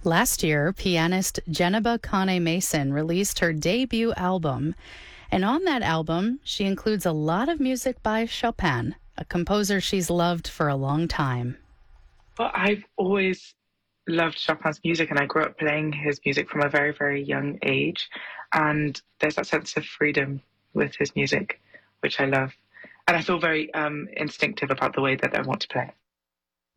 Last year, pianist Geneba Kane Mason released her debut album. And on that album, she includes a lot of music by Chopin, a composer she's loved for a long time. Well, I've always loved Chopin's music, and I grew up playing his music from a very, very young age. And there's that sense of freedom with his music, which I love. And I feel very instinctive about the way that I want to play.